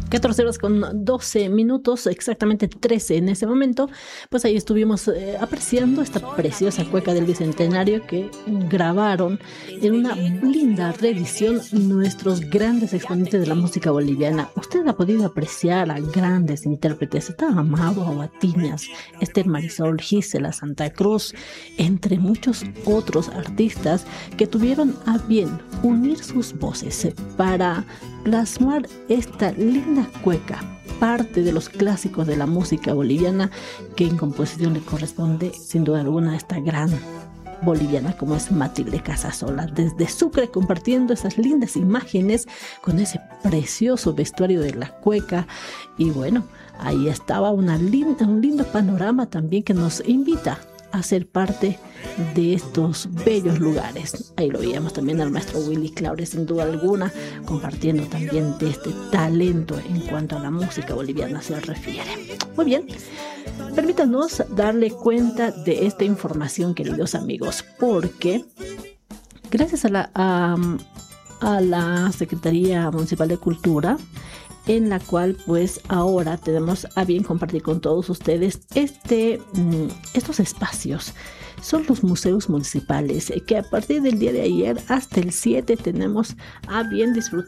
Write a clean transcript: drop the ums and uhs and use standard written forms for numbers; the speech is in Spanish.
14 horas con 12 minutos, exactamente 13 en ese momento. Pues ahí estuvimos apreciando esta preciosa cueca del Bicentenario que grabaron en una linda reedición nuestros grandes exponentes de la música boliviana. Usted ha podido apreciar a grandes intérpretes, está Amado Aguatiñas, Esther Marisol, Gisela Santa Cruz, entre muchos otros artistas que tuvieron a bien unir sus voces para plasmar esta linda cueca, parte de los clásicos de la música boliviana, que en composición le corresponde sin duda alguna a esta gran boliviana como es Matilde Casasola, desde Sucre, compartiendo esas lindas imágenes con ese precioso vestuario de la cueca. Y bueno, ahí estaba un lindo panorama también que nos invita a ser parte de estos bellos lugares. Ahí lo veíamos también al maestro Willy Claure, sin duda alguna, compartiendo también de este talento en cuanto a la música boliviana se refiere. Muy bien, permítanos darle cuenta de esta información, queridos amigos, porque gracias a la Secretaría Municipal de Cultura, en la cual pues ahora tenemos a bien compartir con todos ustedes estos espacios. Son los museos municipales que a partir del día de ayer hasta el 7 tenemos a bien disfrutar